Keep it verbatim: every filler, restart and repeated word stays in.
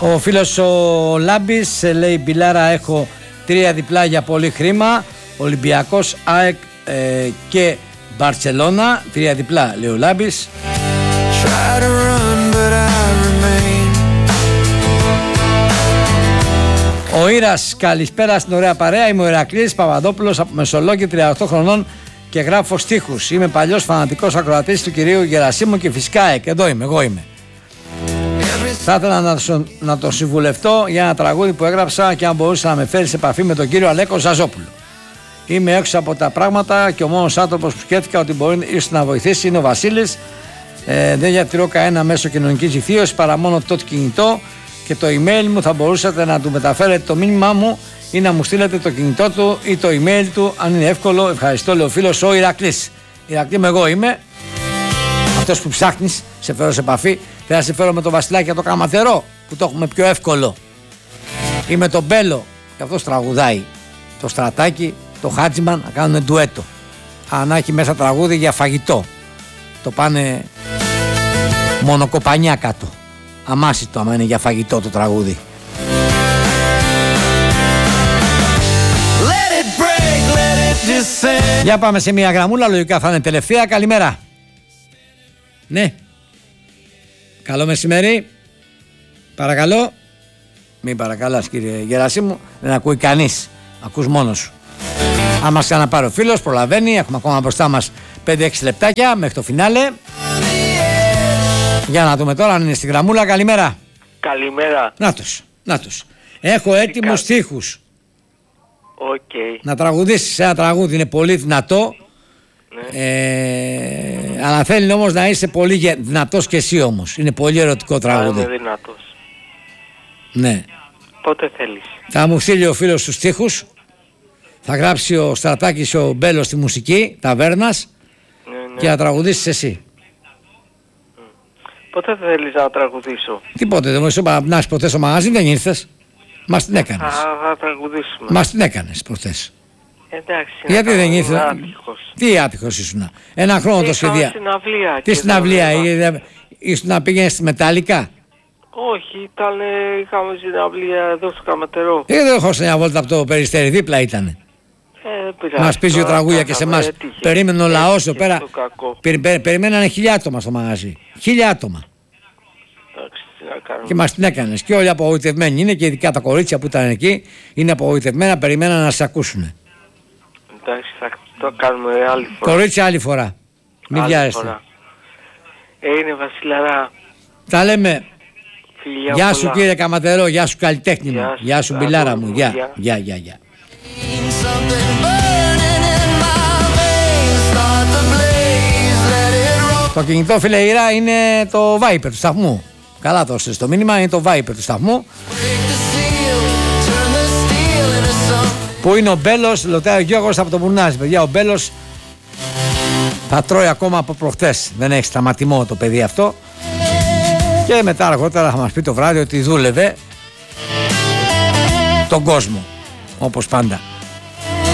Ο φίλος ο Λάμπης λέει Μπιλάρα, έχω τρία διπλά για πολύ χρήμα. Ολυμπιακός, ΑΕΚ ε, και Μπαρτσελώνα. Τρία διπλά λέει ο Λάμπης. Ο Ήρας, καλησπέρα στην ωραία παρέα. Είμαι ο Ηρακλής Παπαδόπουλος από Μεσολόγγι, τριάντα οκτώ χρονών και γράφω στίχους. Είμαι παλιός φανατικός ακροατής του κυρίου Γερασίμου και φυσικά εκ. Εδώ είμαι, εγώ είμαι. Θα ήθελα να, να το συμβουλευτώ για ένα τραγούδι που έγραψα και αν μπορούσε να με φέρει σε επαφή με τον κύριο Αλέκο Ζαζόπουλο. Είμαι έξω από τα πράγματα και ο μόνος άνθρωπος που σκέφτηκα ότι μπορεί ίσως να βοηθήσει είναι ο Βασίλης. Ε, δεν διατηρώ κανένα μέσο κοινωνικής δικτύωσης παρά μόνο το κινητό και το email μου. Θα μπορούσατε να του μεταφέρετε το μήνυμά μου ή να μου στείλετε το κινητό του ή το email του, αν είναι εύκολο. Ευχαριστώ, λέει ο φίλος ο Ηρακλής. Ηρακλή μου, εγώ είμαι αυτός που ψάχνεις, σε φέρω σε επαφή. Θέλω να σε φέρω με το Βασιλάκι και το Καματερό που το έχουμε πιο εύκολο. Ή με τον Μπέλο, και αυτός τραγουδάει. Το Στρατάκι, το Χάτζιμαν να κάνουν ντουέτο. Αν έχει μέσα τραγούδι για φαγητό. Το πάνε μονοκοπανιά κάτω. Αμάσιτο άμα είναι για φαγητό το τραγούδι. Let it break, let it just... Για πάμε σε μια γραμμούλα, λογικά θα είναι τελευταία. Καλημέρα. Ναι. Καλό μεσημέρι. Παρακαλώ. Μην παρακαλάς κύριε Γερασίμου. Δεν ακούει κανείς. Ακούς μόνος σου. Αν μας ξαναπάρει ο φίλος, προλαβαίνει. Έχουμε ακόμα μπροστά μας πέντε έξι λεπτάκια μέχρι το φινάλε. Για να δούμε τώρα αν είναι στη γραμμούλα. Καλημέρα. Καλημέρα. Νάτος, νάτος. Έχω έτοιμους στίχους. Okay. Να τραγουδήσεις ένα τραγούδι, είναι πολύ δυνατό. Ναι. Ε, αλλά θέλει όμως να είσαι πολύ δυνατός και εσύ όμως. Είναι πολύ ερωτικό τραγούδι. Είμαι δυνατός. Ναι. Πότε θέλεις? Θα μου στείλει ο φίλος στους στίχους. Θα γράψει ο Στρατάκης ο Μπέλος στη μουσική, ταβέρνας. Ναι, ναι. Και θα τραγουδήσεις εσύ. Πότε θέλεις να τραγουδήσω? Τίποτε, δεν μου είπα να είσαι ποτέ στο μαγαζί, δεν ήρθες. Μας την έκανες. Α, θα τραγουδήσουμε. Μας την έκανες προχθές. Εντάξει. Γιατί δεν ήρθες? Τι άτυχος ήσουνα? Ένα χρόνο το σχεδιά. Τι στην αυλία, ήσουν να πήγαινες στη Μετάλλικα? Όχι, ήταν, είχαμε συναυλία εδώ στο Καματερό. Ε, δεν έχω σε μια βόλτα από το Περιστέρι, δίπλα ήτανε. Ε, μας πει ο τραγούδια και σε εμάς. Περίμενε ο λαός εδώ πέρα. Περι, περι, περιμένανε χίλια άτομα στο μαγαζί. Χίλια άτομα. Εντάξει, τι να κάνουμε. Και μας την έκανες. Και όλοι απογοητευμένοι είναι, και ειδικά τα κορίτσια που ήταν εκεί είναι απογοητευμένα, περιμέναν να σε ακούσουν. Εντάξει, θα το κάνουμε άλλη φορά. Κορίτσια άλλη φορά. Μην βιάζεστε. Είναι Βασιλαρά. Τα λέμε. Φιλιά γεια πολλά. σου κύριε Καματερό, γεια σου καλλιτέχνη μου, γεια σου Μπιλάρα μου, γεια, γεια, γεια, γεια. Το κινητό φίλε Ήρα είναι το Viper του σταθμού. Καλά το έστειλες το μήνυμα, είναι το Viper του σταθμού. Πού είναι ο Μπέλος, ρωτάει ο Γιώργος από το Μπουνάζι. Παιδιά, ο Μπέλος θα τρώει ακόμα από προχτές. Δεν έχει σταματημό το παιδί αυτό. Και μετά αργότερα θα μας πει το βράδυ ότι δούλευε τον κόσμο, όπως πάντα.